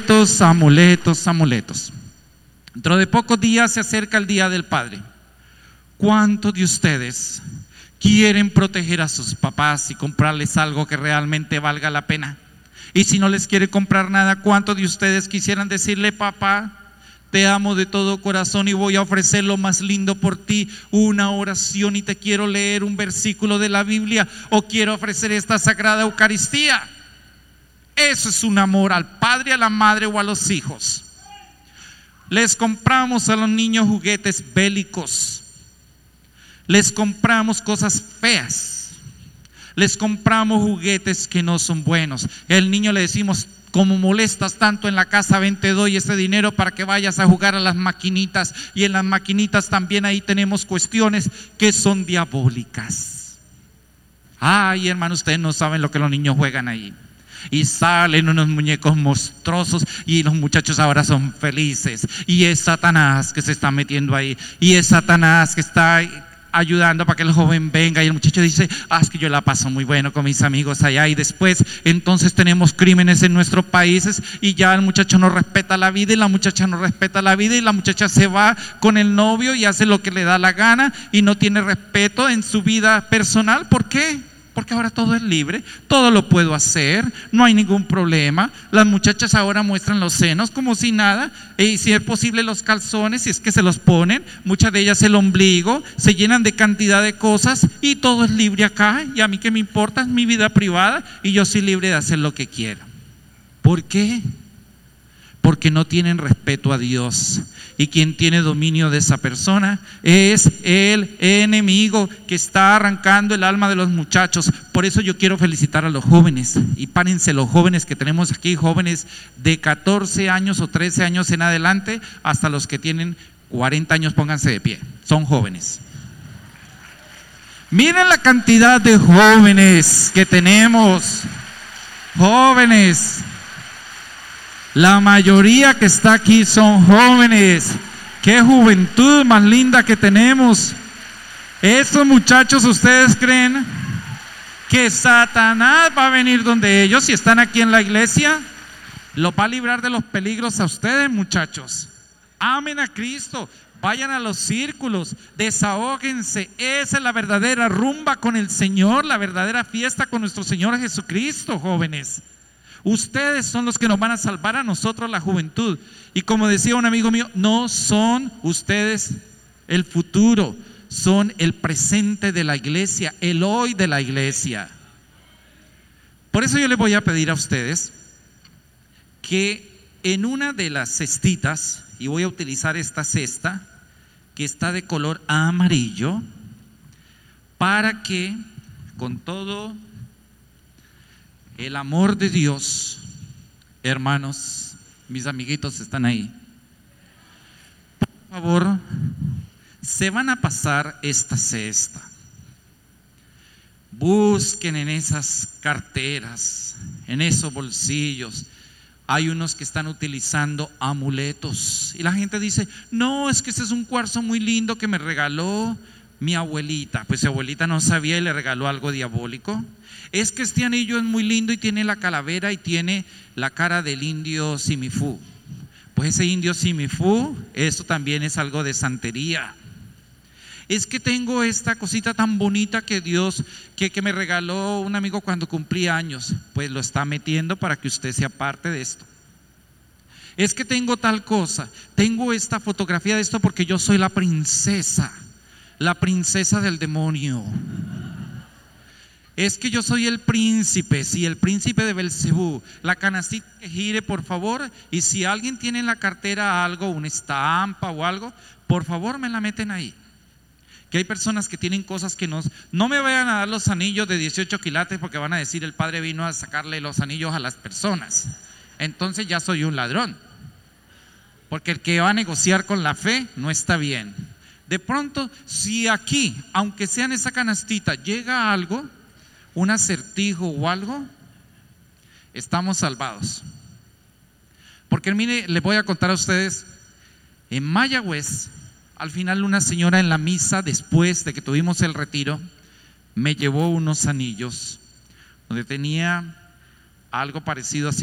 amuletos, amuletos, amuletos. Dentro de pocos días se acerca el Día del Padre. ¿Cuántos de ustedes quieren proteger a sus papás y comprarles algo que realmente valga la pena? Y si no les quiere comprar nada, ¿cuántos de ustedes quisieran decirle: papá, te amo de todo corazón y voy a ofrecer lo más lindo por ti, una oración, y te quiero leer un versículo de la Biblia, o quiero ofrecer esta sagrada Eucaristía? Eso es un amor al padre, a la madre o a los hijos. Les compramos a los niños juguetes bélicos, les compramos cosas feas, les compramos juguetes que no son buenos. El niño le decimos: como molestas tanto en la casa, ven, te doy ese dinero para que vayas a jugar a las maquinitas. Y en las maquinitas también ahí tenemos cuestiones que son diabólicas. Ay, hermano, ustedes no saben lo que los niños juegan ahí. Y salen unos muñecos monstruosos y los muchachos ahora son felices. Y es Satanás que se está metiendo ahí. Y es Satanás que está ayudando para que el joven venga, y el muchacho dice: es que yo la paso muy bueno con mis amigos allá. Y después entonces tenemos crímenes en nuestros países, y ya el muchacho no respeta la vida y la muchacha no respeta la vida, y la muchacha se va con el novio y hace lo que le da la gana y no tiene respeto en su vida personal. ¿Por qué? Porque ahora todo es libre, todo lo puedo hacer, no hay ningún problema. Las muchachas ahora muestran los senos como si nada, y si es posible los calzones, si es que se los ponen, muchas de ellas el ombligo, se llenan de cantidad de cosas, y todo es libre acá. Y a mí qué me importa, es mi vida privada y yo soy libre de hacer lo que quiera. ¿Por qué? Porque no tienen respeto a Dios, y quien tiene dominio de esa persona es el enemigo que está arrancando el alma de los muchachos. Por eso yo quiero felicitar a los jóvenes, y párense los jóvenes que tenemos aquí, jóvenes de 14 años o 13 años en adelante, hasta los que tienen 40 años, pónganse de pie, son jóvenes. Miren la cantidad de jóvenes que tenemos, jóvenes. La mayoría que está aquí son jóvenes. ¡Qué juventud más linda que tenemos! Estos muchachos, ¿ustedes creen que Satanás va a venir donde ellos, si están aquí en la iglesia? Los va a librar de los peligros a ustedes, muchachos. Amen a Cristo, vayan a los círculos, desahóguense. Esa es la verdadera rumba con el Señor, la verdadera fiesta con nuestro Señor Jesucristo, jóvenes. Ustedes son los que nos van a salvar a nosotros, la juventud. Y como decía un amigo mío, no son ustedes el futuro, son el presente de la iglesia, el hoy de la iglesia. Por eso yo les voy a pedir a ustedes que en una de las cestitas, y voy a utilizar esta cesta que está de color amarillo, para que con todo el amor de Dios, hermanos, mis amiguitos están ahí, por favor, se van a pasar esta cesta. Busquen en esas carteras, en esos bolsillos. Hay unos que están utilizando amuletos, y la gente dice: no, es que ese es un cuarzo muy lindo que me regaló mi abuelita. Pues su abuelita no sabía y le regaló algo diabólico. Es que este anillo es muy lindo y tiene la calavera y tiene la cara del indio Simifú. Pues ese indio Simifú, esto también es algo de santería. Es que tengo esta cosita tan bonita que Dios, que me regaló un amigo cuando cumplí años. Pues lo está metiendo para que usted sea parte de esto. Es que tengo tal cosa, tengo esta fotografía de esto porque yo soy la princesa del demonio. Es que yo soy el príncipe, sí, el príncipe de Belcebú. La canastita que gire, por favor, y si alguien tiene en la cartera algo, una estampa o algo, por favor me la meten ahí. Que hay personas que tienen cosas que no me vayan a dar los anillos de 18 quilates, porque van a decir: el padre vino a sacarle los anillos a las personas. Entonces ya soy un ladrón, porque el que va a negociar con la fe no está bien. De pronto, si aquí, aunque sea en esa canastita, llega algo, un acertijo o algo, estamos salvados. Porque mire, les voy a contar a ustedes, en Mayagüez, al final una señora en la misa, después de que tuvimos el retiro, me llevó unos anillos donde tenía algo parecido así